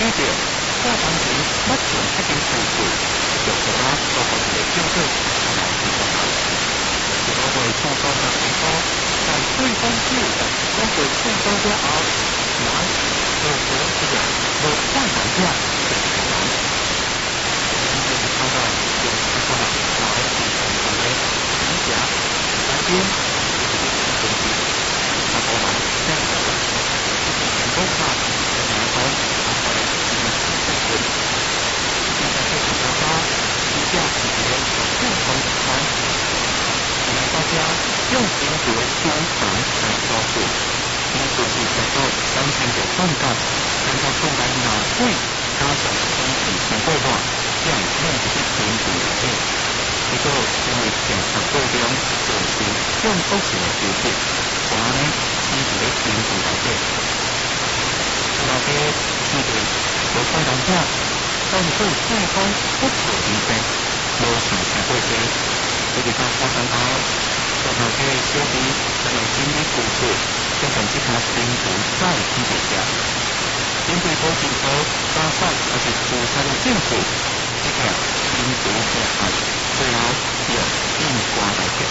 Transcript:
着过当时目前已经付出，就其他所获得的结果来去做到。如果为创造的成功，在对方自的通过创造之后，然就所这个无换来者就是可能。就是创造有创造了来去成功的理解，改变就是东西，他多来这样的成功化。然后，他后来进行再婚，现在这种的话，比较直接有不同的关系。我们大家用心学书法来照顾，因为是在做当前的状态，能够出来哪会加强身体强化化，这样让这些平衡的变。结果因为检查过程就是用不起的结果，我们身体的平衡改变。那些那个有困难者，但是对方不可理解，没有想象过些，这个在发生到，就那些小弟可能经历故事，变成其他辛苦再去解决。面对多情和发散而且苦伤的幸福，这个辛苦和爱，最后有变化来解。